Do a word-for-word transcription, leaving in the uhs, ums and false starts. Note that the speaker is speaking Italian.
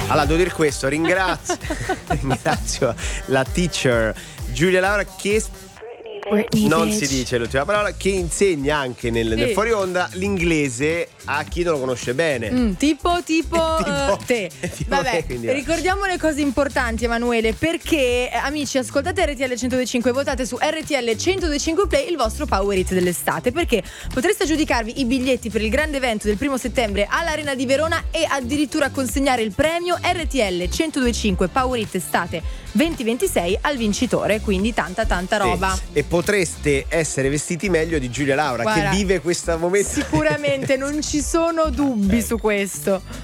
Allora, devo dire questo, ringrazio, ringrazio la teacher Giulia Laura che Britney non bitch. si dice l'ultima parola, che insegna anche nel, nel Sì. fuori onda l'inglese a chi non lo conosce bene. Mm, tipo, tipo, Tipo- eh, te. tipo Vabbè, me, quindi, ricordiamo le cose importanti, Emanuele, perché eh, amici, ascoltate R T L centodue e cinque, votate su R T L centodue e cinque Play il vostro Power Hit dell'estate, perché potreste aggiudicarvi i biglietti per il grande evento del primo settembre all'Arena di Verona e addirittura consegnare il premio R T L centodue e cinque Power Hit estate duemilaventisei al vincitore, quindi tanta tanta roba. Sì. E potreste essere vestiti meglio di Giulia Laura, Guarda, che vive questo momento. Sicuramente non ci sono dubbi su questo.